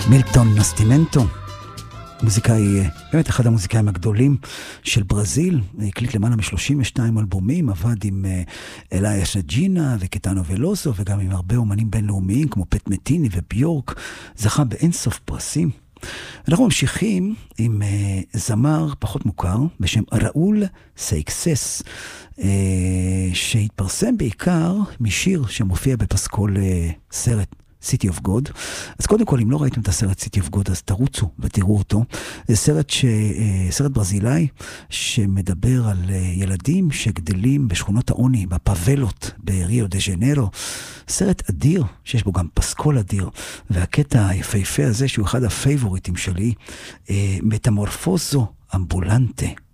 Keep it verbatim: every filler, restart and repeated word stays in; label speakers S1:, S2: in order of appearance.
S1: מילטון נסטימנטו, מוזיקאי, באמת אחד המוזיקאים הגדולים של ברזיל, הקליט למעלה מ-שלושים ושניים אלבומים, עבד עם אליה שג'ינה וקטאנו ולוסו, וגם עם הרבה אומנים בינלאומיים כמו פט מטיני וביורק, זכה באינסוף פרסים. אנחנו ממשיכים עם uh, זמר פחות מוכר בשם ראול סייקסס, uh, שהתפרסם בעיקר משיר שמופיע בפסקול uh, סרט City of God. אז קודם כל, אם לא ראיתם את הסרט City of God, אז תרוצו ותראו אותו. זה סרט, ש... סרט ברזילאי שמדבר על ילדים שגדלים בשכונות העוני, בפאבלות בריו דה ז'נרו. סרט אדיר, שיש בו גם פסקול אדיר. והקטע היפהפה הזה, שהוא אחד הפייבוריטים שלי, מטמורפוזו אמבולנטה.